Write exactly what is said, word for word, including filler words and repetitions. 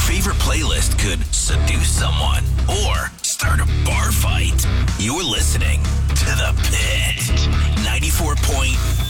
favorite playlist could seduce someone or start a bar fight. You're listening to The Pit. ninety-four point